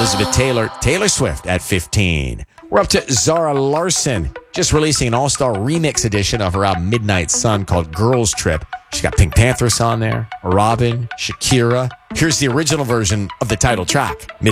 Elizabeth Taylor, Taylor Swift at 15. We're up to Zara Larsson, just releasing an all-star remix edition of her album Midnight Sun called Girls Trip. She's got Pink Panthers on there, Robin, Shakira. Here's the original version of the title track, Midnight